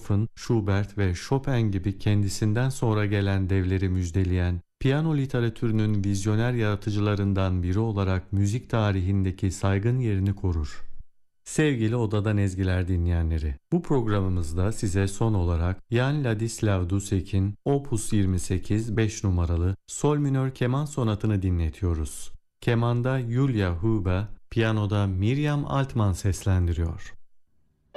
Beethoven, Schubert ve Chopin gibi kendisinden sonra gelen devleri müjdeleyen, piyano literatürünün vizyoner yaratıcılarından biri olarak müzik tarihindeki saygın yerini korur. Sevgili Odadan Ezgiler dinleyenleri, bu programımızda size son olarak Jan Ladislav Dusek'in Opus 28 5 numaralı Sol minör keman sonatını dinletiyoruz. Kemanda Julia Huber, piyanoda Miriam Altman seslendiriyor.